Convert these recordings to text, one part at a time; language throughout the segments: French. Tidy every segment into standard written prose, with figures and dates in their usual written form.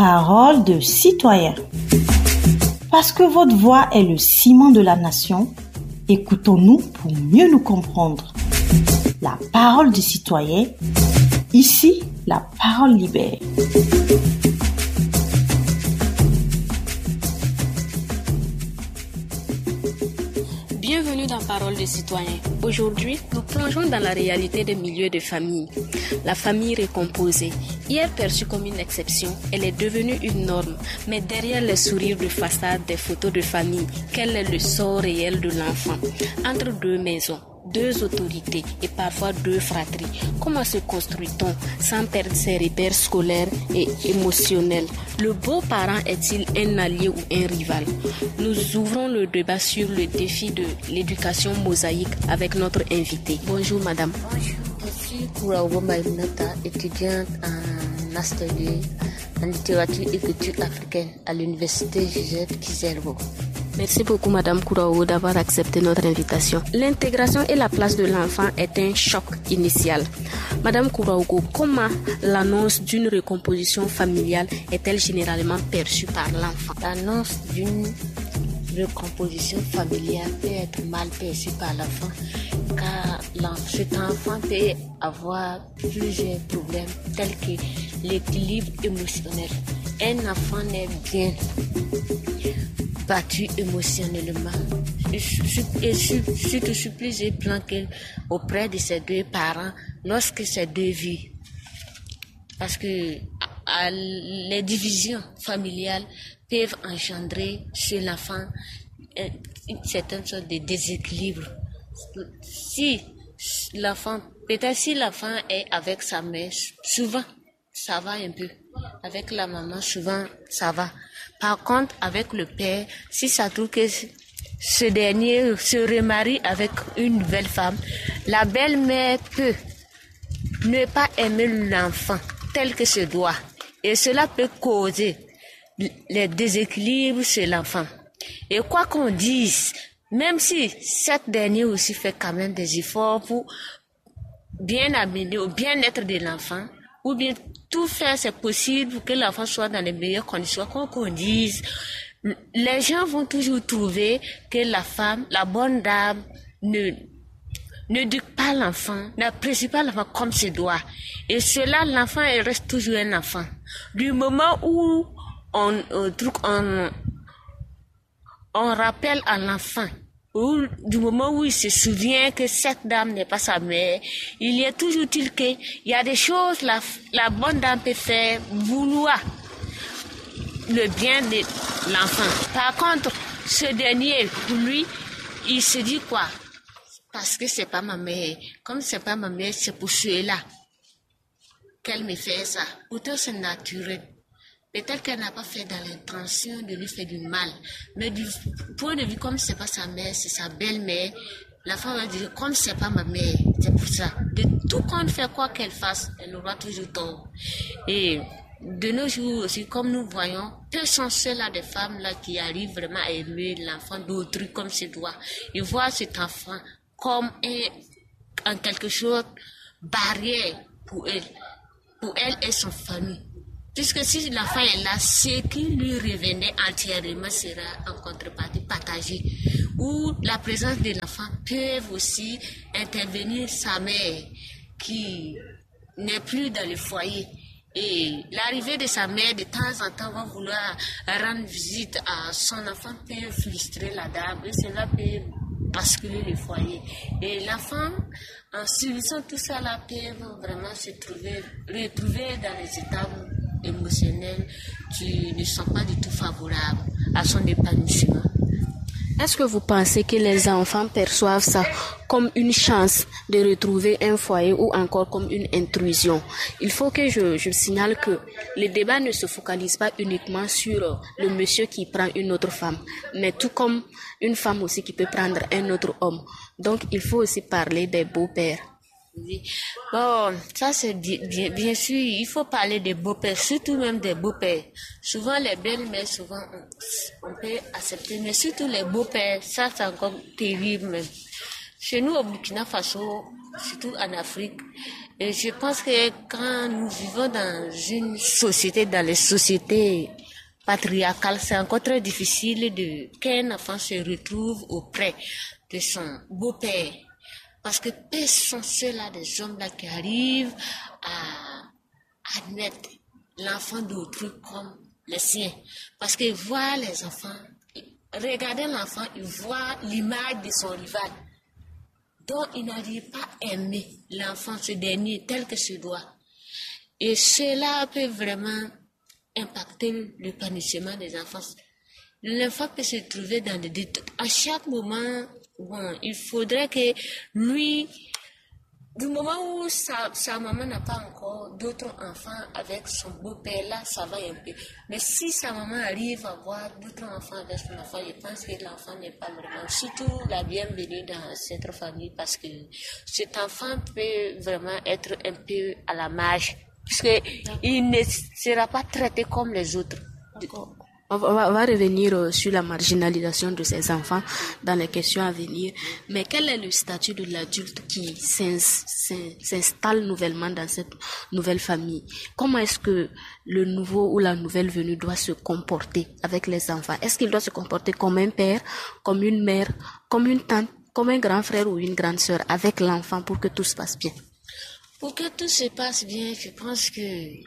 Parole de citoyen. Parce que votre voix est le ciment de la nation, écoutons-nous pour mieux nous comprendre. La parole du citoyen, ici, la parole libère. Bienvenue dans Parole de citoyen. Aujourd'hui, nous plongeons dans la réalité des milieux de famille. La famille recomposée. Hier perçue comme une exception, elle est devenue une norme. Mais derrière les sourires de façade des photos de famille, quel est le sort réel de l'enfant? Entre deux maisons, deux autorités et parfois deux fratries. Comment se construit-on sans perdre ses repères scolaires et émotionnels? Le beau-parent est-il un allié ou un rival? Nous ouvrons le débat sur le défi de l'éducation mosaïque avec notre invité. Bonjour madame. Bonjour, je suis Kouraogo Maïmunata, étudiante en master en littérature et culture africaine à l'université Joseph Kizerbo. Merci beaucoup Madame Kouraogo d'avoir accepté notre invitation. L'intégration et la place de l'enfant est un choc initial. Madame Kouraogo, comment l'annonce d'une recomposition familiale est-elle généralement perçue par l'enfant? L'annonce d'une recomposition familiale peut être mal perçue par l'enfant car cet enfant peut avoir plusieurs problèmes tels que l'équilibre émotionnel. Un enfant n'est bien battu émotionnellement et surtout sur plusieurs plans auprès de ses deux parents lorsque ces deux vivent. Parce que les divisions familiales peuvent engendrer chez l'enfant une certaine sorte de déséquilibre. Si l'enfant est avec sa mère, souvent ça va un peu. Avec la maman, souvent ça va. Par contre, avec le père, si ça trouve que ce dernier se remarie avec une nouvelle femme, la belle-mère peut ne pas aimer l'enfant tel que se doit. Et cela peut causer les déséquilibres chez l'enfant. Et quoi qu'on dise, même si cette dernière aussi fait quand même des efforts pour bien amener au bien-être de l'enfant, ou bien tout faire c'est possible pour que l'enfant soit dans les meilleures conditions, quoi qu'on dise, les gens vont toujours trouver que la femme, la bonne dame, n'éduque pas l'enfant, n'apprécie pas l'enfant comme se doit. Et cela, l'enfant, il reste toujours un enfant. Du moment où on rappelle à l'enfant, ou du moment où il se souvient que cette dame n'est pas sa mère, il y a toujours qu'il y a des choses la bonne dame peut faire vouloir le bien de l'enfant. Par contre, ce dernier, pour lui, il se dit quoi? Parce que c'est pas ma mère. Comme c'est pas ma mère, c'est pour celui-là qu'elle me fait ça. Pourtant, c'est naturel. Peut-être qu'elle n'a pas fait dans l'intention de lui faire du mal. Mais du point de vue, comme c'est pas sa mère, c'est sa belle-mère, la femme va dire, comme c'est pas ma mère, c'est pour ça. De tout compte fait quoi qu'elle fasse, elle aura toujours tort. Et de nos jours aussi, comme nous voyons, peu sont ceux-là des femmes-là qui arrivent vraiment à aimer l'enfant d'autrui comme se doit. Ils voient cet enfant comme en quelque chose barrière pour elle et son famille. Puisque si l'enfant est là, ce qui lui revenait entièrement sera en contrepartie partagé. Ou la présence de l'enfant peut aussi intervenir sa mère qui n'est plus dans le foyer. Et l'arrivée de sa mère de temps en temps va vouloir rendre visite à son enfant peut frustrer la dame et cela peut basculer le foyer. Et l'enfant, en subissant tout ça, là, peut vraiment se retrouver dans les états émotionnels qui ne sont pas du tout favorables à son épanouissement. Est-ce que vous pensez que les enfants perçoivent ça comme une chance de retrouver un foyer ou encore comme une intrusion? Il faut que je signale que le débat ne se focalise pas uniquement sur le monsieur qui prend une autre femme, mais tout comme une femme aussi qui peut prendre un autre homme. Donc, il faut aussi parler des beaux-pères. Oui. Bon, ça c'est bien sûr, il faut parler des beaux-pères, surtout même des beaux-pères. Souvent les belles-mères, souvent on peut accepter, mais surtout les beaux-pères, ça c'est encore terrible même. Chez nous au Burkina Faso, surtout en Afrique, Et je pense que quand nous vivons dans une société, dans les sociétés patriarcales, c'est encore très difficile qu'un enfant se retrouve auprès de son beau-père. Parce que peu sont ceux-là, des hommes-là qui arrivent à admettre l'enfant d'autrui comme le sien. Parce qu'ils voient les enfants, regardez l'enfant, ils voient l'image de son rival. Donc, il n'arrive pas à aimer l'enfant, ce dernier, tel que se doit. Et cela peut vraiment impacter le épanouissement des enfants. L'enfant peut se trouver dans des doutes. À chaque moment, il faudrait que lui, du moment où sa maman n'a pas encore d'autres enfants avec son beau-père, là, ça va un peu. Mais si sa maman arrive à avoir d'autres enfants avec son enfant, je pense que l'enfant n'est pas vraiment, surtout la bienvenue dans cette famille, parce que cet enfant peut vraiment être un peu à la marge, puisqu'il ne sera pas traité comme les autres. D'accord. On va revenir sur la marginalisation de ces enfants dans les questions à venir. Mais quel est le statut de l'adulte qui s'installe nouvellement dans cette nouvelle famille? Comment est-ce que le nouveau ou la nouvelle venue doit se comporter avec les enfants? Est-ce qu'il doit se comporter comme un père, comme une mère, comme une tante, comme un grand frère ou une grande sœur avec l'enfant pour que tout se passe bien? Pour que tout se passe bien, je pense que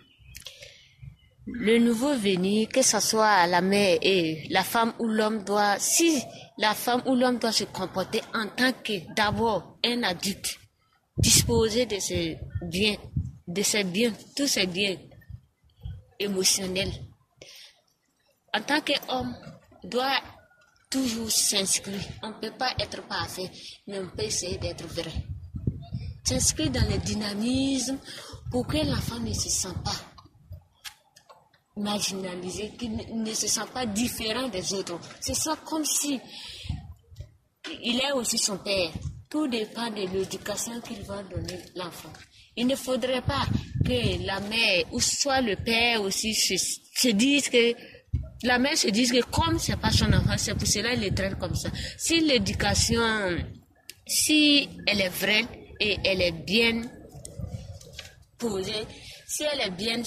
le nouveau venu, que ce soit la mère et la femme ou l'homme si la femme ou l'homme doit se comporter en tant que d'abord un adulte, disposer de ses biens, tous ses biens émotionnels. En tant qu'homme, doit toujours s'inscrire. On ne peut pas être parfait, mais on peut essayer d'être vrai. S'inscrire dans le dynamisme pour que l'enfant ne se sente pas marginalisé, qu'il ne se sent pas différent des autres. C'est ça comme si il est aussi son père. Tout dépend de l'éducation qu'il va donner l'enfant. Il ne faudrait pas que la mère ou soit le père aussi se dise que la mère se dise que comme c'est pas son enfant, c'est pour cela qu'il le traite comme ça. Si l'éducation, si elle est vraie et elle est bien posée, si elle est bien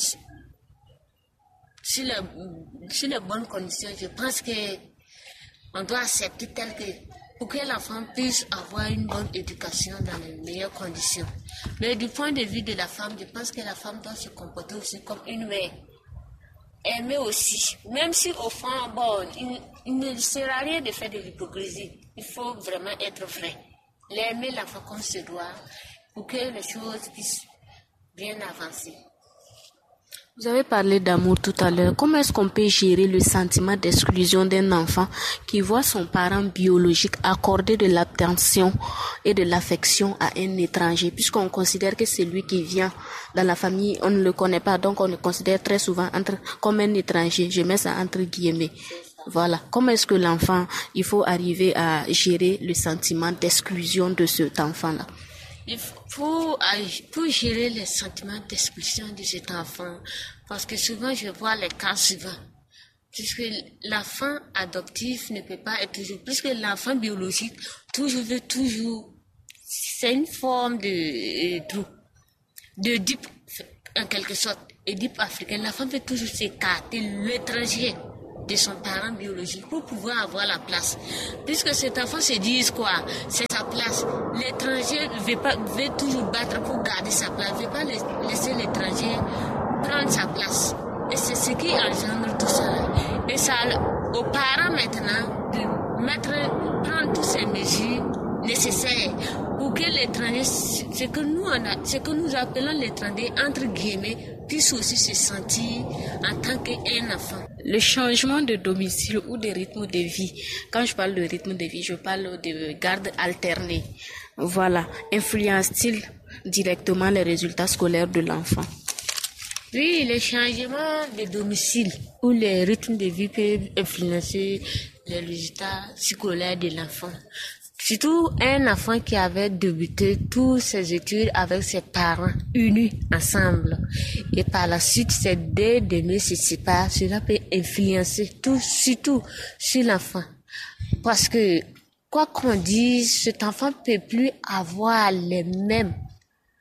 sur les bonnes conditions, je pense que on doit accepter tel que pour que l'enfant puisse avoir une bonne éducation dans les meilleures conditions. Mais du point de vue de la femme, je pense que la femme doit se comporter aussi comme une mère. Aimer aussi, même si au fond, il ne sert à rien de faire de l'hypocrisie. Il faut vraiment être vrai. L'aimer l'enfant comme se doit pour que les choses puissent bien avancer. Vous avez parlé d'amour tout à l'heure. Comment est-ce qu'on peut gérer le sentiment d'exclusion d'un enfant qui voit son parent biologique accorder de l'attention et de l'affection à un étranger, puisqu'on considère que c'est lui qui vient dans la famille, on ne le connaît pas, donc on le considère très souvent comme un étranger. Je mets ça entre guillemets. Voilà. Comment est-ce que l'enfant, il faut arriver à gérer le sentiment d'exclusion de cet enfant-là? Il faut gérer les sentiments d'exclusion de cet enfant, parce que souvent je vois les cas suivants, puisque l'enfant adoptif ne peut pas être toujours, puisque l'enfant biologique veut toujours, c'est une forme de dip en quelque sorte, et dip africain. L'enfant veut toujours s'écarter l'étranger de son parent biologique pour pouvoir avoir la place. Puisque cet enfant se dit quoi? C'est sa place. L'étranger veut toujours battre pour garder sa place. Ne veut pas laisser l'étranger prendre sa place. Et c'est ce qui engendre tout ça. Et ça, aux parents maintenant, de prendre toutes ces mesures nécessaires pour que l'étranger, ce que nous appelons l'étranger, entre guillemets, puisse aussi se sentir en tant qu'un enfant. Le changement de domicile ou de rythme de vie. Quand je parle de rythme de vie, je parle de garde alternée. Voilà. Influence-t-il directement les résultats scolaires de l'enfant? Oui, le changement de domicile ou les rythmes de vie peuvent influencer les résultats scolaires de l'enfant. Surtout un enfant qui avait débuté toutes ses études avec ses parents unis ensemble. Et par la suite, ces deux demi se séparent. Cela peut influencer surtout sur l'enfant. Parce que, quoi qu'on dise, cet enfant ne peut plus avoir les mêmes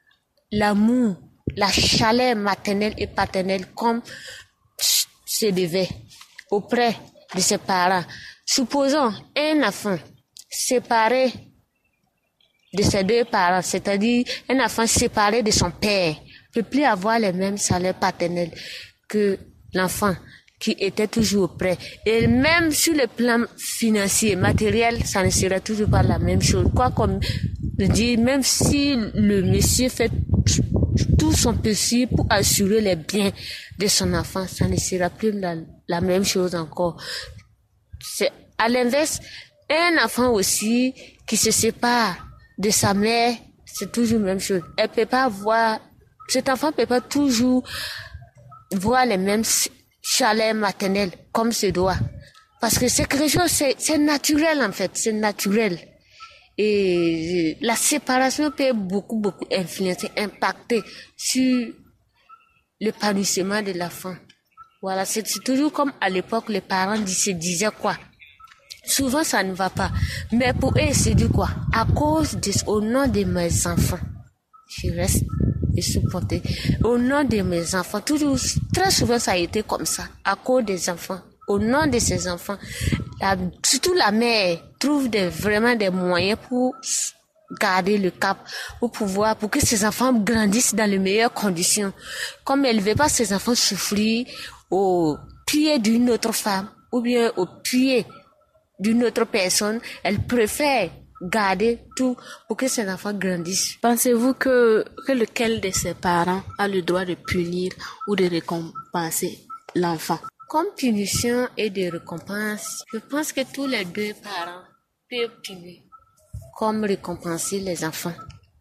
l'amour, la chaleur maternelle et paternelle comme se devait auprès de ses parents. Supposons un enfant séparé de ses deux parents, c'est-à-dire un enfant séparé de son père, ne peut plus avoir les mêmes salaires paternels que l'enfant qui était toujours auprès. Et même sur le plan financier, matériel, ça ne sera toujours pas la même chose. Quoi comme dire, même si le monsieur fait tout son possible pour assurer les biens de son enfant, ça ne sera plus la même chose encore. C'est à l'inverse, un enfant aussi qui se sépare de sa mère, c'est toujours la même chose. Elle peut pas voir, cet enfant peut pas toujours voir les mêmes chaleurs maternelles comme se doit. Parce que c'est quelque chose, c'est naturel en fait, c'est naturel. Et la séparation peut beaucoup influencer, impacter sur l'épanouissement de l'enfant. Voilà, c'est toujours comme à l'époque, les parents se disaient quoi? Souvent, ça ne va pas. Mais pour eux, c'est du quoi? À cause au nom de mes enfants, je reste et supporter. Au nom de mes enfants, toujours, très souvent, ça a été comme ça. À cause des enfants. Au nom de ces enfants. Surtout la mère trouve vraiment des moyens pour garder le cap, pour que ses enfants grandissent dans les meilleures conditions. Comme elle ne veut pas ses enfants souffrir au pied d'une autre femme, ou bien au pied d'une autre personne, elle préfère garder tout pour que ses enfants grandissent. Pensez-vous que lequel de ses parents a le droit de punir ou de récompenser l'enfant? Comme punition et de récompense, je pense que tous les deux parents peuvent punir comme récompenser les enfants.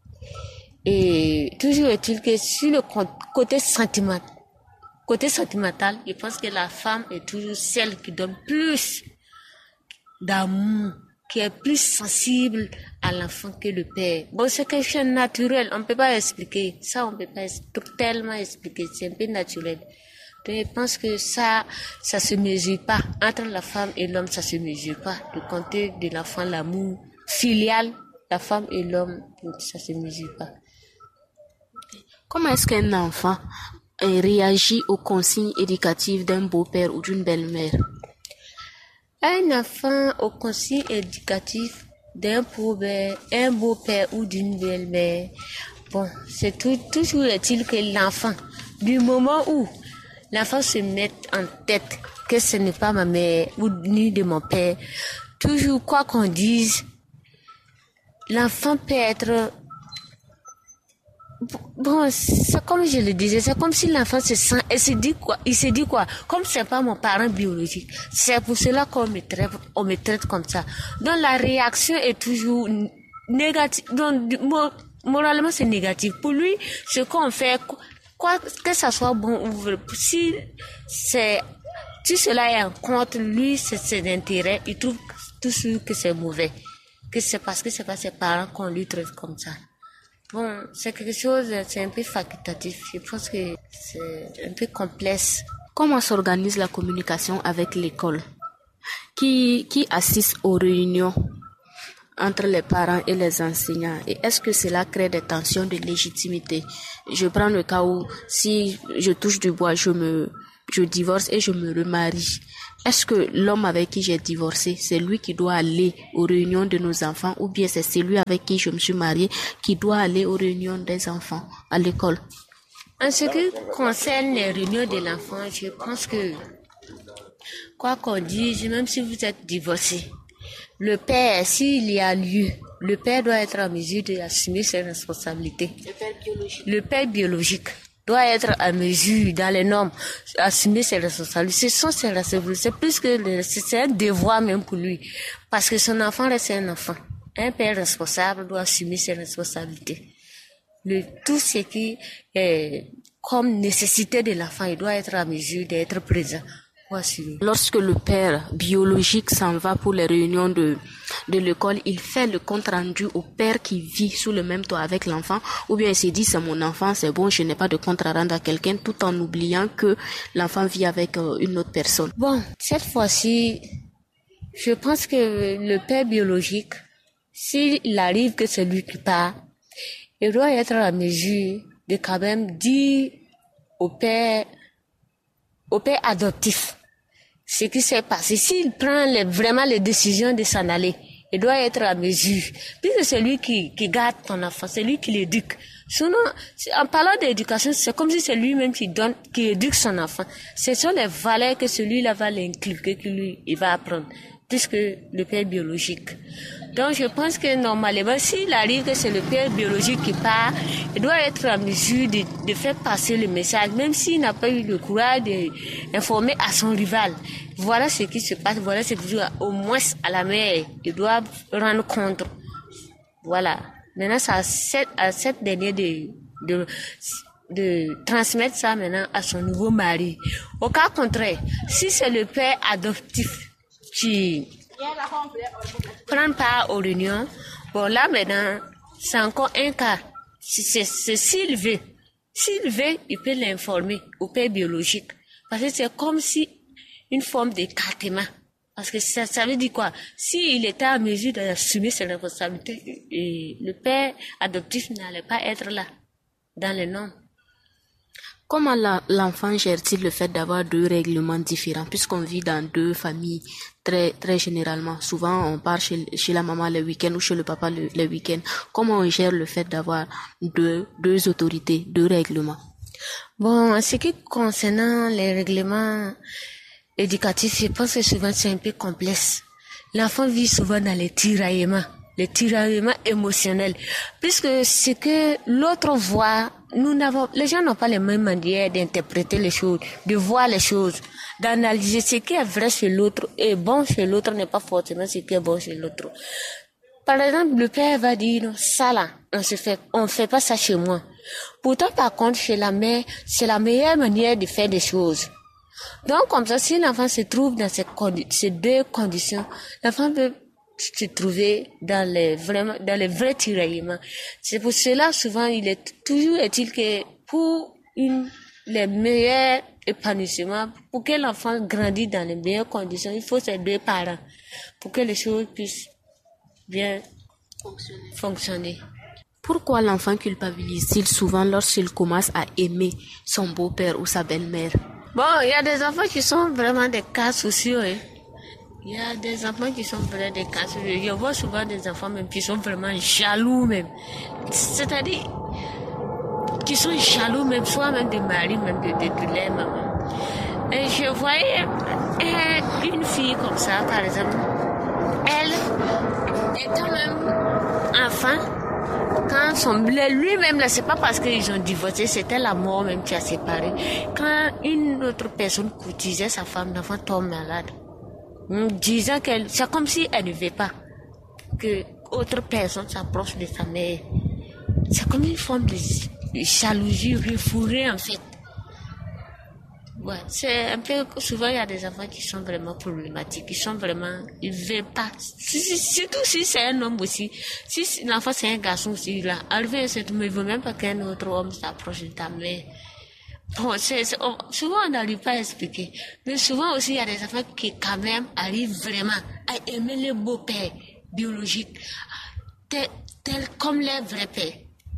Et toujours est-il que sur le côté sentimental, je pense que la femme est toujours celle qui donne plus d'amour, qui est plus sensible à l'enfant que le père. Bon, c'est quelque chose de naturel, on ne peut pas expliquer. Ça, on ne peut pas tellement expliquer, c'est un peu naturel. Donc, je pense que ça se mesure pas. Entre la femme et l'homme, ça se mesure pas. Le côté de l'enfant, l'amour filial, la femme et l'homme, ça se mesure pas. Comment est-ce qu'un enfant réagit aux consignes éducatives d'un beau-père ou d'une belle-mère? Un enfant aux consignes éducatives d'un beau-père ou d'une belle-mère, bon, c'est toujours est-il que l'enfant, du moment où l'enfant se met en tête que ce n'est pas ma mère ou ni de mon père, toujours quoi qu'on dise, l'enfant peut être... Bon, c'est comme je le disais, c'est comme si l'enfant se sent, il se dit quoi, comme c'est pas mon parent biologique, c'est pour cela qu'on me traite comme ça. Donc la réaction est toujours négative, donc moralement c'est négatif. Pour lui, ce qu'on fait, quoi, que ça soit bon ou vrai, si cela est en compte, lui, c'est ses intérêts, il trouve toujours que c'est mauvais, que c'est parce que c'est pas ses parents qu'on lui traite comme ça. Bon, c'est quelque chose, c'est un peu facultatif. Je pense que c'est un peu complexe. Comment s'organise la communication avec l'école? Qui assiste aux réunions entre les parents et les enseignants? Et est-ce que cela crée des tensions de légitimité? Je prends le cas où si je touche du bois, je divorce et je me remarie. Est-ce que l'homme avec qui j'ai divorcé, c'est lui qui doit aller aux réunions de nos enfants ou bien c'est celui avec qui je me suis mariée qui doit aller aux réunions des enfants à l'école? En ce qui concerne les réunions de l'enfant, je pense que, quoi qu'on dise, même si vous êtes divorcé, le père, s'il y a lieu, le père doit être en mesure d'assumer ses responsabilités. Le père biologique doit être à mesure, dans les normes, assumer ses responsabilités. Ce sont ses responsabilités. C'est plus que c'est un devoir même pour lui. Parce que son enfant reste un enfant. Un père responsable doit assumer ses responsabilités. Tout ce qui est comme nécessité de l'enfant, il doit être à mesure d'être présent. Lorsque le père biologique s'en va pour les réunions de l'école, il fait le compte rendu au père qui vit sous le même toit avec l'enfant, ou bien il se dit c'est mon enfant, c'est bon, je n'ai pas de compte à rendre à quelqu'un, tout en oubliant que l'enfant vit avec une autre personne. Bon, cette fois-ci, je pense que le père biologique, s'il arrive que c'est lui qui part, il doit être à mesure de quand même dire au père adoptif ce qui s'est passé. S'il prend vraiment les décisions de s'en aller, il doit être à mesure. Puisque c'est lui qui garde ton enfant, c'est lui qui l'éduque. Sinon, en parlant d'éducation, c'est comme si c'est lui-même qui éduque son enfant. Ce sont les valeurs que celui-là va l'inculquer, il va apprendre, plus que le père biologique. Donc, je pense que normalement, s'il arrive que c'est le père biologique qui part, il doit être en mesure de faire passer le message, même s'il n'a pas eu le courage d'informer à son rival. Voilà ce qui se passe, voilà ce qui se passe. Au moins, à la mère, il doit rendre compte. Voilà. Maintenant, c'est à cette dernière de transmettre ça maintenant à son nouveau mari. Au cas contraire, si c'est le père adoptif qui prend part aux réunions, bon là maintenant, c'est encore un cas. C'est s'il veut, il peut l'informer au père biologique. Parce que c'est comme si une forme d'écartement. Parce que ça veut dire quoi? S'il était à mesure d'assumer ses responsabilités, le père adoptif n'allait pas être là, dans les normes. Comment l'enfant gère-t-il le fait d'avoir deux règlements différents, puisqu'on vit dans deux familles très, très généralement? Souvent, on part chez la maman le week-end ou chez le papa le week-end. Comment on gère le fait d'avoir deux autorités, deux règlements? Bon, en ce qui concerne les règlements éducatif, je pense que souvent c'est un peu complexe. L'enfant vit souvent dans les tiraillements émotionnels. Puisque ce que l'autre voit, les gens n'ont pas les mêmes manières d'interpréter les choses, de voir les choses, d'analyser ce qui est vrai chez l'autre et bon chez l'autre n'est pas forcément ce qui est bon chez l'autre. Par exemple, le père va dire, non, ça là, on fait pas ça chez moi. Pourtant, par contre, chez la mère, c'est la meilleure manière de faire des choses. Donc, comme ça, si l'enfant se trouve dans ces deux conditions, l'enfant peut se trouver dans les vrais tiraillements. C'est pour cela, souvent, il est toujours est-il que pour les meilleurs épanouissements, pour que l'enfant grandisse dans les meilleures conditions, il faut ces deux parents pour que les choses puissent bien fonctionner. Pourquoi l'enfant culpabilise-t-il souvent lorsqu'il commence à aimer son beau-père ou sa belle-mère? Bon, il y a des enfants qui sont vraiment des cas sociaux, hein. Il y a des enfants qui sont vraiment des cas sociaux. Je vois souvent des enfants même qui sont vraiment jaloux même. C'est-à-dire, qui sont jaloux même, soit même de mari, même de leur maman. Et je voyais une fille comme ça, par exemple. Elle, étant même enfant, quand lui-même là, c'est pas parce qu'ils ont divorcé, c'était la mort même qui a séparé. Quand une autre personne courtisait sa femme, l'enfant tombe malade, disant c'est comme si elle ne veut pas que autre personne s'approche de sa mère. C'est comme une forme de jalousie refourrée en fait. Ouais, c'est un peu, souvent il y a des enfants qui sont vraiment problématiques, ils veulent pas, surtout si c'est un homme aussi, si l'enfant c'est un garçon aussi, là, arrivé à cette, mais il veut même pas qu'un autre homme s'approche de ta mère. Bon, souvent on n'arrive pas à expliquer, mais souvent aussi il y a des enfants qui quand même arrivent vraiment à aimer le beau-père biologique, tel comme leur vrai père.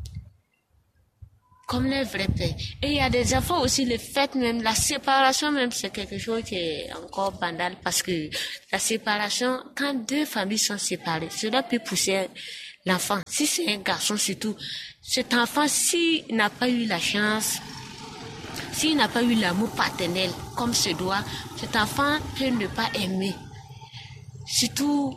Comme les vrais pères. Et il y a des enfants aussi, le fait même, la séparation même, c'est quelque chose qui est encore banal parce que la séparation, quand deux familles sont séparées, cela peut pousser l'enfant. Si c'est un garçon surtout, cet enfant, s'il n'a pas eu la chance, s'il n'a pas eu l'amour paternel comme se doit, cet enfant peut ne pas aimer. Surtout,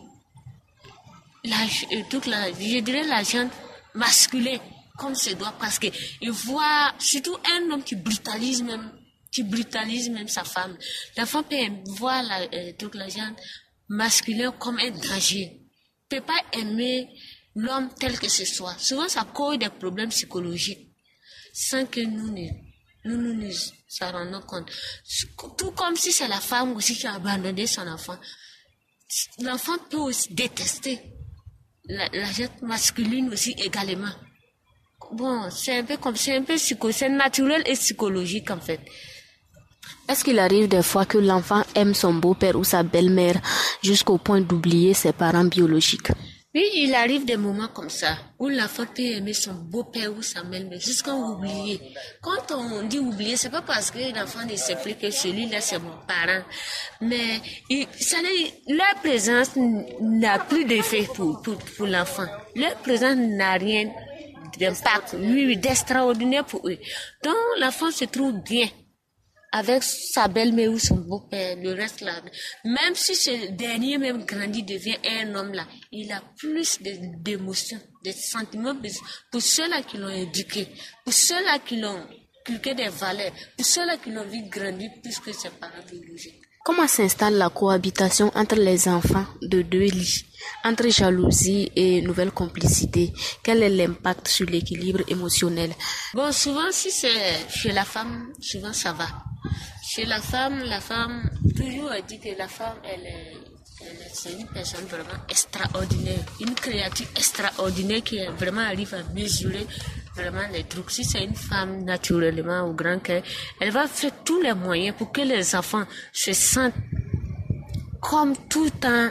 je dirais la gente masculine. Comme se doit, parce que il voit surtout un homme qui brutalise même sa femme. L'enfant peut voir la gente masculin comme un danger. Il peut pas aimer l'homme tel que ce soit. Souvent, ça cause des problèmes psychologiques sans que nous nous en rendons compte. Tout comme si c'est la femme aussi qui a abandonné son enfant. L'enfant peut aussi détester la gente masculine aussi également. Bon, c'est un peu c'est naturel et psychologique en fait. Est-ce qu'il arrive des fois que l'enfant aime son beau-père ou sa belle-mère jusqu'au point d'oublier ses parents biologiques? Oui, il arrive des moments comme ça, où l'enfant peut aimer son beau-père ou sa mère-mère, jusqu'à oublier. Quand on dit oublier, c'est pas parce que l'enfant ne sait plus que celui-là c'est mon parent, mais leur présence n'a plus d'effet pour l'enfant. Leur présence n'a rien d'impact, oui, d'extraordinaire pour eux. Donc l'enfant se trouve bien avec sa belle-mère ou son beau-père, le reste là. Même si ce dernier même grandit, devient un homme là, il a plus d'émotions, de sentiments pour ceux-là qui l'ont éduqué, pour ceux-là qui l'ont inculqué des valeurs, pour ceux-là qui l'ont vu grandir plus que ses parents biologiques. Comment s'installe la cohabitation entre les enfants de deux lits, entre jalousie et nouvelle complicité? Quel est l'impact sur l'équilibre émotionnel? Bon, souvent, si c'est chez la femme, souvent ça va. Chez la femme, toujours on dit que la femme, c'est une personne vraiment extraordinaire, une créature extraordinaire qui vraiment arrive à mesurer vraiment les trucs. Si c'est une femme naturellement au grand cœur, elle va faire tous les moyens pour que les enfants se sentent comme tout le temps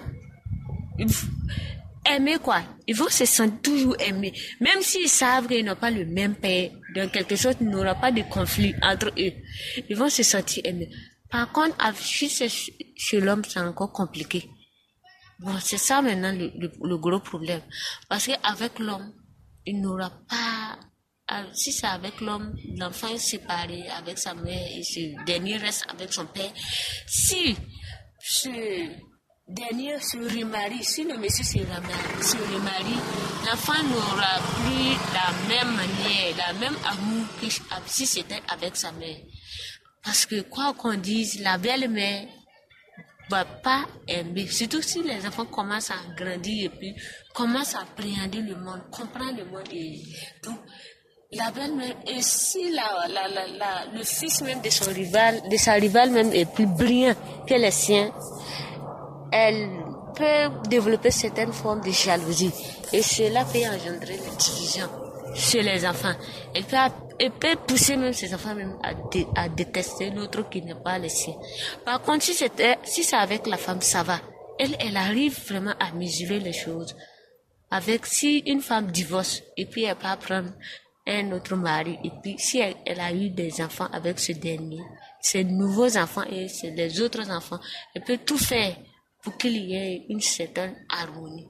aimés, quoi. Ils vont se sentir toujours aimés. Même s'ils savent qu'ils n'ont pas le même père, dans quelque chose, il n'y aura pas de conflit entre eux. Ils vont se sentir aimés. Par contre, si c'est chez l'homme, c'est encore compliqué. Bon, c'est ça maintenant le gros problème. Parce qu'avec l'homme, il n'aura pas... Si c'est avec l'homme, l'enfant est séparé avec sa mère et ce dernier reste avec son père. Si ce dernier se remarie, si le monsieur se remarie, l'enfant n'aura plus la même manière, la même amour que si c'était avec sa mère. Parce que quoi qu'on dise, la belle-mère va pas aimer, surtout si les enfants commencent à grandir et puis commencent à appréhender le monde, comprendre le monde et tout. La belle-mère, et si le fils même de sa rivale même est plus brillant que les siens, elle peut développer certaines formes de jalousie. Et cela peut engendrer la division chez les enfants. Elle peut pousser même ses enfants même à détester l'autre qui n'est pas le sien. Par contre, si c'est avec la femme, ça va. Elle arrive vraiment à mesurer les choses. Si une femme divorce et puis elle peut prendre un autre mari, et puis si elle a eu des enfants avec ce dernier, ces nouveaux enfants et les autres enfants, elle peut tout faire pour qu'il y ait une certaine harmonie.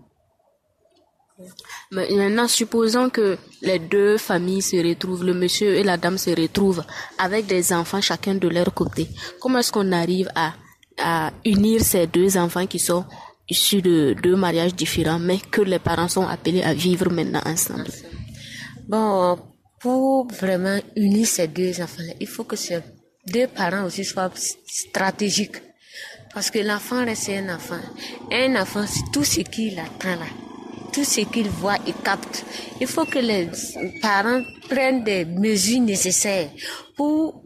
Mais maintenant, supposons que les deux familles se retrouvent, le monsieur et la dame se retrouvent avec des enfants chacun de leur côté. Comment est-ce qu'on arrive à unir ces deux enfants qui sont issus de deux mariages différents, mais que les parents sont appelés à vivre maintenant ensemble? Bon, pour vraiment unir ces deux enfants-là, il faut que ces deux parents aussi soient stratégiques. Parce que l'enfant reste un enfant. Un enfant, c'est tout ce qu'il attend là. Tout ce qu'il voit et capte. Il faut que les parents prennent des mesures nécessaires pour...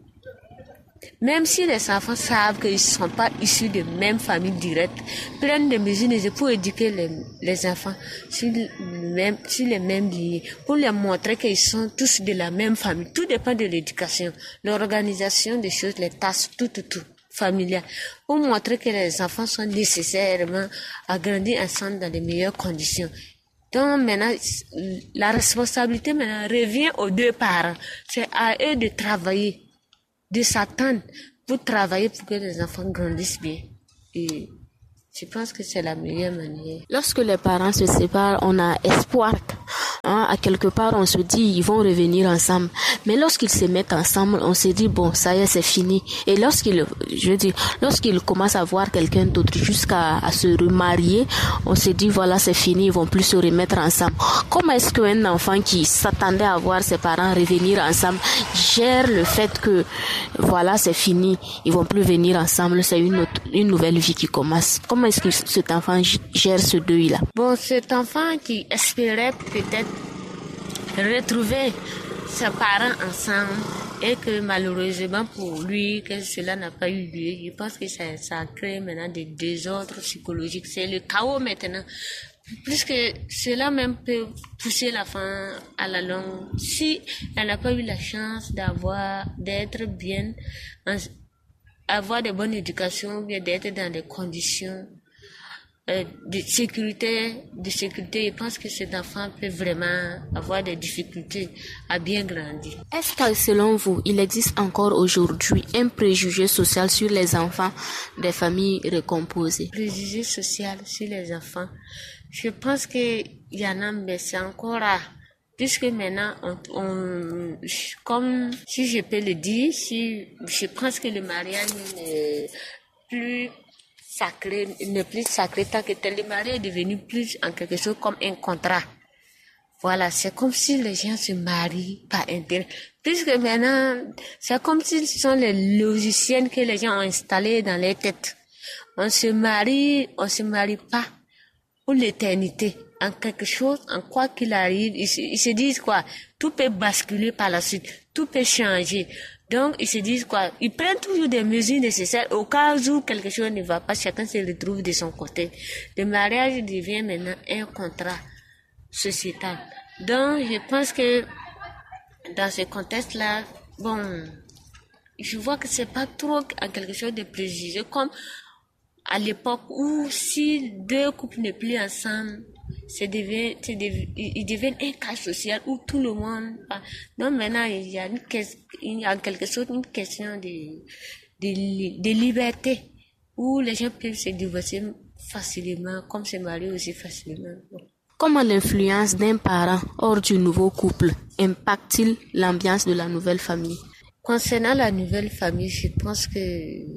Même si les enfants savent qu'ils ne sont pas issus de même famille directe, prennent des mesures nécessaires pour éduquer les enfants sur les mêmes liens, pour leur montrer qu'ils sont tous de la même famille. Tout dépend de l'éducation, l'organisation des choses, les tâches, tout, familiales, pour montrer que les enfants sont nécessairement à grandir ensemble dans les meilleures conditions. Donc maintenant, la responsabilité maintenant revient aux deux parents. C'est à eux de travailler, de s'attendre pour travailler pour que les enfants grandissent bien. Et je pense que c'est la meilleure manière. Lorsque les parents se séparent, on a espoir. À quelque part, on se dit ils vont revenir ensemble. Mais lorsqu'ils se mettent ensemble, on se dit bon, ça y est, c'est fini. Et lorsqu'ils commencent à voir quelqu'un d'autre jusqu'à se remarier, on se dit voilà, c'est fini, ils vont plus se remettre ensemble. Comment est-ce qu'un enfant qui s'attendait à voir ses parents revenir ensemble gère le fait que voilà, c'est fini, ils vont plus venir ensemble, c'est une nouvelle vie qui commence? Comment est-ce que cet enfant gère ce deuil-là? Bon, cet enfant qui espérait peut-être retrouver ses parents ensemble et que malheureusement pour lui, que cela n'a pas eu lieu, je pense que ça crée maintenant des désordres psychologiques. C'est le chaos maintenant. Puisque cela même peut pousser l'enfant à la longue. Si elle n'a pas eu la chance d'être bien, avoir de bonnes éducations, ou bien d'être dans des conditions je pense que cet enfant peut vraiment avoir des difficultés à bien grandir. Est-ce que selon vous, il existe encore aujourd'hui un préjugé social sur les enfants des familles recomposées? Préjugé social sur les enfants, je pense qu'il y en a, mais c'est encore rare. Puisque maintenant, comme si je peux le dire, je pense que le mariage n'est plus sacré tant que tel. Le mariage est devenu plus en quelque chose comme un contrat. Voilà, c'est comme si les gens se marient par intérêt. Puisque maintenant, c'est comme si ce sont les logiciels que les gens ont installés dans les têtes. On se marie pas pour l'éternité. En quelque chose, en quoi qu'il arrive, ils se disent quoi, tout peut basculer par la suite, tout peut changer. Donc, ils se disent quoi, ils prennent toujours des mesures nécessaires au cas où quelque chose ne va pas, chacun se retrouve de son côté. Le mariage devient maintenant un contrat sociétal. Donc, je pense que dans ce contexte-là, je vois que c'est pas trop en quelque chose de préjugé, comme à l'époque où si deux couples ne plus ensemble, ils deviennent un cas social où tout le monde. Donc maintenant, il y a en quelque sorte une question de liberté où les gens peuvent se divorcer facilement, comme se marier aussi facilement. Comment l'influence d'un parent hors du nouveau couple impacte-t-il l'ambiance de la nouvelle famille? Concernant la nouvelle famille, je pense que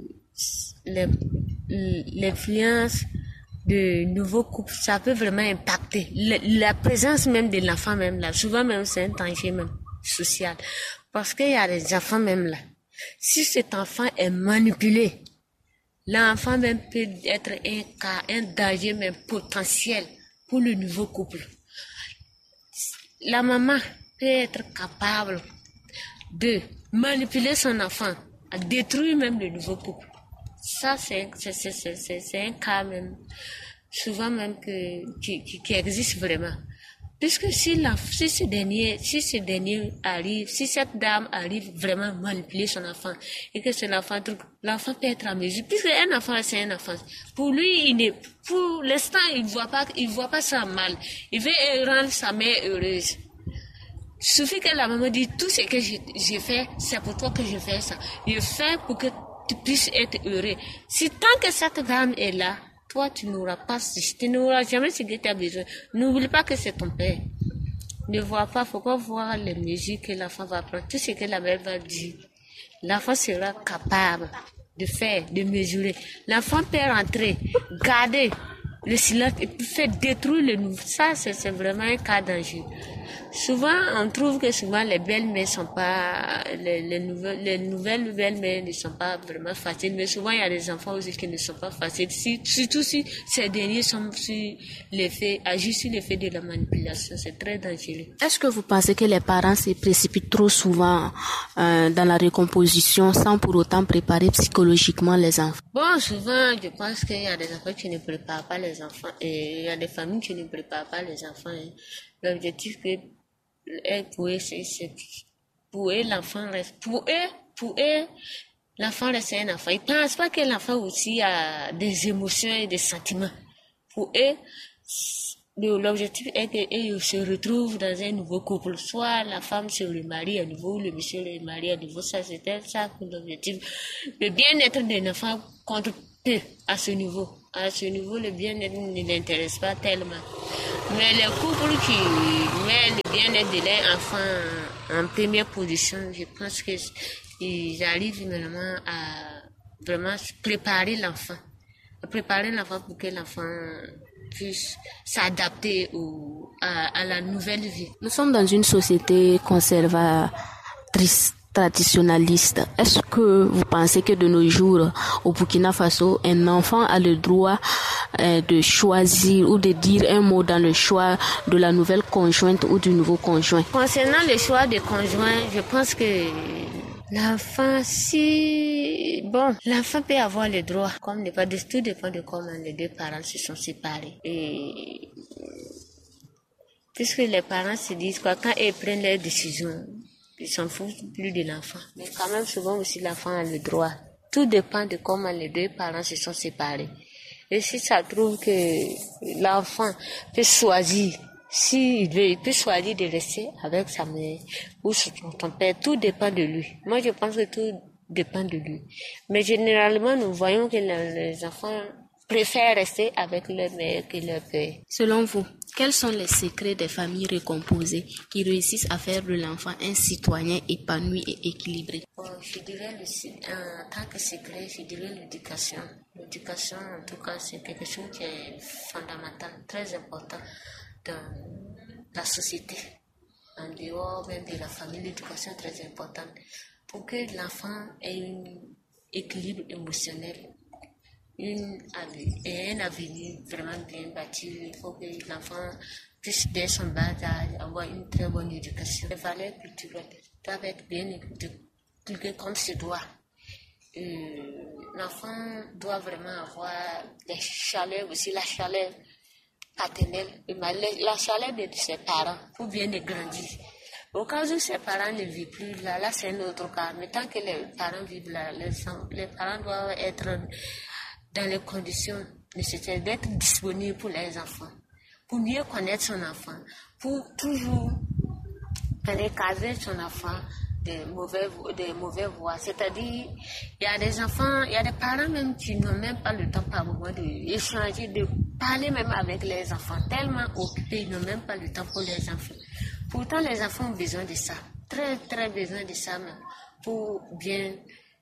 l'influence de nouveaux couples, ça peut vraiment impacter la présence même de l'enfant même là. Souvent même c'est un danger même social, parce qu'il y a des enfants même là. Si cet enfant est manipulé, l'enfant même peut être un danger même potentiel pour le nouveau couple. La maman peut être capable de manipuler son enfant, à détruire même le nouveau couple. Ça, c'est un cas même, souvent même qui existe vraiment. Puisque si ce dernier arrive, si cette dame arrive vraiment manipuler son enfant, et que l'enfant peut être à mesure, puisque un enfant, c'est un enfant. Pour lui, pour l'instant, il voit pas ça mal. Il veut rendre sa mère heureuse. Il suffit que la maman dise tout ce que j'ai fait, c'est pour toi que je fais ça. Je fais pour que tu puisses être heureux. Si tant que cette dame est là, toi, tu n'auras jamais ce que tu as besoin. N'oublie pas que c'est ton père. Ne vois pas, faut pas voir les mesures que l'enfant va prendre. Tout ce que la mère va dire, l'enfant sera capable de faire, de mesurer. L'enfant peut rentrer, garder le silence et puis faire détruire le nouveau. Ça, c'est vraiment un cas dangereux. Souvent, on trouve que les belles-mères sont pas, les nouvelles belles-mères ne sont pas vraiment faciles, mais souvent il y a des enfants aussi qui ne sont pas faciles, surtout si ces derniers sont agissent sur l'effet de la manipulation, c'est très dangereux. Est-ce que vous pensez que les parents se précipitent trop souvent dans la recomposition sans pour autant préparer psychologiquement les enfants? Bon, souvent, je pense qu'il y a des enfants qui ne préparent pas les enfants et il y a des familles qui ne préparent pas les enfants. L'objectif est pour eux, l'enfant reste, pour eux, l'enfant reste un enfant. Ils pensent pas que l'enfant aussi a des émotions et des sentiments. Pour eux, l'objectif est qu'ils se retrouvent dans un nouveau couple. Soit la femme se remarie à nouveau, ou le monsieur se remarie à nouveau. Ça, c'était ça pour l'objectif. Le bien-être d'un enfant compte peu à ce niveau. À ce niveau, le bien-être ne l'intéresse pas tellement. Mais les couples qui mettent le bien-être de leur enfant en première position, je pense qu'ils arrivent vraiment à vraiment préparer l'enfant. À préparer l'enfant pour que l'enfant puisse s'adapter à la nouvelle vie. Nous sommes dans une société conservatrice, traditionnaliste. Est-ce que vous pensez que de nos jours, au Burkina Faso, un enfant a le droit de choisir ou de dire un mot dans le choix de la nouvelle conjointe ou du nouveau conjoint? Concernant le choix de conjoint, je pense que l'enfant, l'enfant peut avoir le droit, tout dépend de comment les deux parents se sont séparés. Et puisque les parents se disent quand ils prennent leurs décisions, ils s'en foutent plus de l'enfant. Mais quand même, souvent aussi, l'enfant a le droit. Tout dépend de comment les deux parents se sont séparés. Et si ça trouve que l'enfant peut choisir, s'il veut, il peut choisir de rester avec sa mère ou son père. Tout dépend de lui. Moi, je pense que tout dépend de lui. Mais généralement, nous voyons que les enfants préfèrent rester avec leur mère que leur père. Selon vous, quels sont les secrets des familles recomposées qui réussissent à faire de l'enfant un citoyen épanoui et équilibré? Je dirais, en tant que secret, je dirais l'éducation. L'éducation, en tout cas, c'est quelque chose qui est fondamental, très important dans la société. En dehors même de la famille, l'éducation est très importante pour que l'enfant ait un équilibre émotionnel. Un avenir vraiment bien bâti. Il faut que l'enfant puisse, dès son bas âge, avoir une très bonne éducation. Les valeurs culturelles doivent être bien inculquées comme se doit. L'enfant doit vraiment avoir des chaleurs aussi, la chaleur paternelle, la chaleur de ses parents pour bien les grandir. Au cas où ses parents ne vivent plus là c'est un autre cas. Mais tant que les parents vivent là, les parents doivent être dans les conditions nécessaires d'être disponibles pour les enfants, pour mieux connaître son enfant, pour toujours recaser son enfant des mauvais voies. C'est-à-dire, il y a des enfants, il y a des parents même qui n'ont même pas le temps par moment d'échanger, de parler même avec les enfants, tellement occupés, ils n'ont même pas le temps pour les enfants. Pourtant, les enfants ont besoin de ça, très très besoin de ça même, pour bien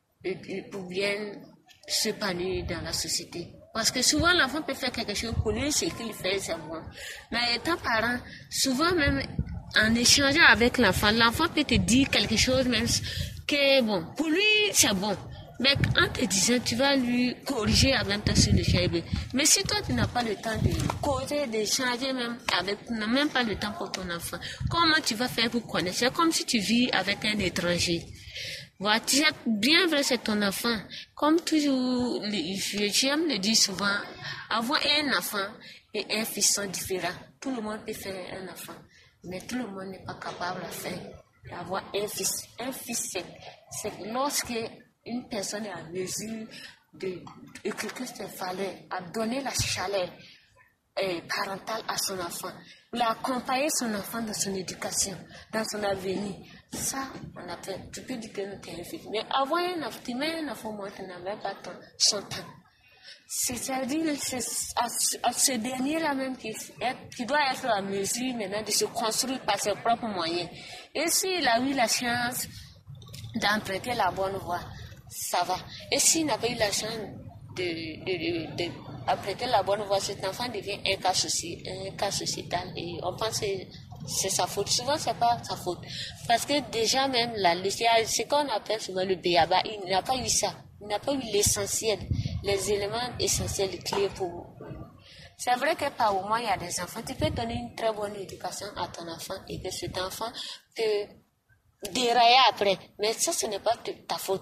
s'épanouir dans la société. Parce que souvent, l'enfant peut faire quelque chose pour lui, c'est qu'il fait, c'est bon. Mais étant parent, souvent même, en échangeant avec l'enfant peut te dire quelque chose même que, bon, pour lui, c'est bon. Mais en te disant, tu vas lui corriger en même temps sur le chemin. Mais si toi, tu n'as pas le temps de causer, d'échanger même avec, tu n'as même pas le temps pour ton enfant, comment tu vas faire pour connaître? C'est comme si tu vis avec un étranger. Voilà, bien vrai, c'est ton enfant. Comme toujours, j'aime le dire souvent, avoir un enfant et un fils sont différents. Tout le monde peut faire un enfant, mais tout le monde n'est pas capable de faire d'avoir un fils. Un fils, c'est lorsque une personne est en mesure de écouter ses valeurs, à donner la chaleur parentale à son enfant, l'accompagner son enfant dans son éducation, dans son avenir. Ça, on appelle, tu peux dire que tu es un fils. Mais avoir un enfant, tu mets un enfant, moi, tu n'as même pas son temps. C'est-à-dire, c'est à ce dernier-là même qui doit être en mesure maintenant de se construire par ses propres moyens. Et s'il a eu la chance d'emprunter la bonne voie, ça va. Et s'il n'a pas eu la chance d'emprunter la bonne voie, cet enfant devient un cas sociétal. Et on pense que c'est sa faute. Souvent, c'est pas sa faute. Parce que déjà même, c'est qu'on appelle souvent le béaba, il n'a pas eu ça. Il n'a pas eu l'essentiel, les éléments essentiels, les clés pour... C'est vrai que par moment, il y a des enfants, tu peux donner une très bonne éducation à ton enfant et que cet enfant peut dérailler après. Mais ça, ce n'est pas ta faute.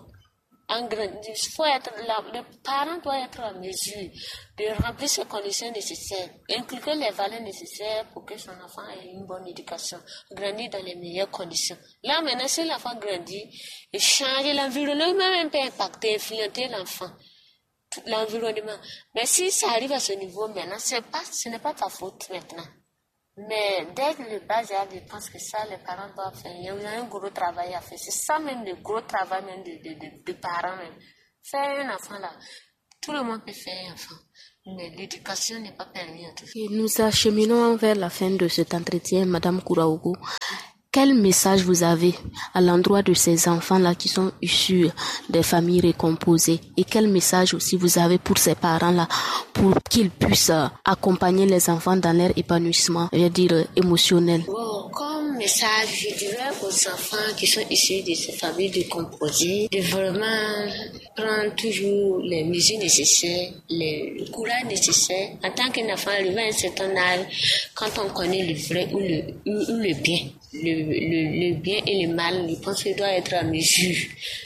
Le parent doit être en mesure de remplir ces conditions nécessaires, inculquer les valeurs nécessaires pour que son enfant ait une bonne éducation, grandir dans les meilleures conditions. Là, maintenant, si l'enfant grandit, et changer l'environnement, même peut impacter, influencer l'environnement. Mais si ça arrive à ce niveau maintenant, ce n'est pas ta faute maintenant. Mais dès le bas âge, je pense que ça, les parents doivent faire. Il y a un gros travail à faire. C'est ça même le gros travail même de parents même. Faire un enfant là, tout le monde peut faire un enfant. Mais l'éducation n'est pas permise à tous. Et nous acheminons vers la fin de cet entretien, Madame Kouraougou. Quel message vous avez à l'endroit de ces enfants-là qui sont issus des familles recomposées? Et quel message aussi vous avez pour ces parents-là pour qu'ils puissent accompagner les enfants dans leur épanouissement, je veux dire, émotionnel? Bon, comme message, je dirais aux enfants qui sont issus de ces familles recomposées de vraiment prendre toujours les mesures nécessaires, le courage nécessaire. En tant qu'enfant arrivé à un certain âge, quand on connaît le vrai ou le bien. Le bien et le mal, je pense qu'il doit être en mesure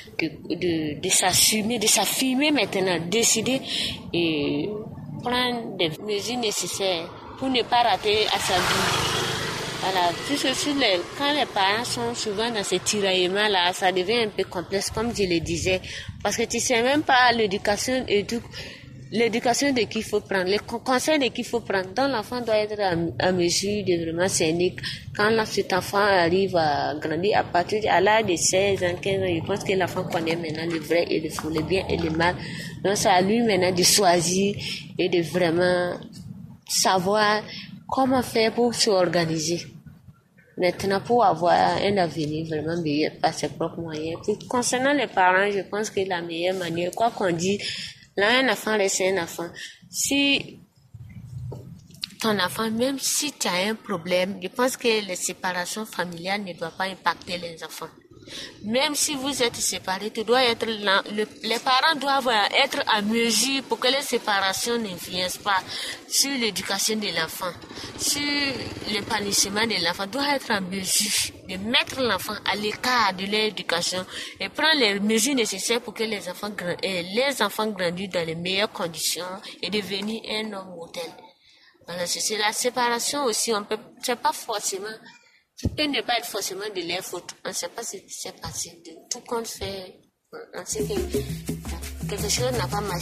de s'affirmer maintenant, décider et prendre des mesures nécessaires pour ne pas rater à sa vie. Voilà, tout ceci, quand les parents sont souvent dans ces tiraillements-là, ça devient un peu complexe, comme je le disais, parce que tu sais même pas l'éducation et tout. l'éducation de qui il faut prendre, les conseils de qui il faut prendre. Donc l'enfant doit être à mesure de vraiment s'aimer. Quand cet enfant arrive à grandir à partir de l'âge de 16 ans, 15 ans, je pense que l'enfant connaît maintenant le vrai et le faux, le bien et le mal. Donc c'est à lui maintenant de choisir et de vraiment savoir comment faire pour s'organiser. Maintenant, pour avoir un avenir vraiment meilleur par ses propres moyens. Puis, concernant les parents, je pense que la meilleure manière, quoi qu'on dise, là, un enfant reste un enfant. Si ton enfant, même si tu as un problème, je pense que les séparations familiales ne doivent pas impacter les enfants. Même si vous êtes séparés, tu dois être là, les parents doivent être à mesure pour que les séparations n'influencent pas sur l'éducation de l'enfant, sur l'épanouissement de l'enfant. Doit être à mesure de mettre l'enfant à l'écart de l'éducation et prendre les mesures nécessaires pour que les enfants grandissent dans les meilleures conditions et devenir un homme modèle. Voilà, c'est la séparation aussi. On peut, c'est pas forcément. Ça peut ne pas être forcément de leur faute. On ne sait pas ce qui s'est passé. De tout compte fait, on sait que quelque chose n'a pas marché.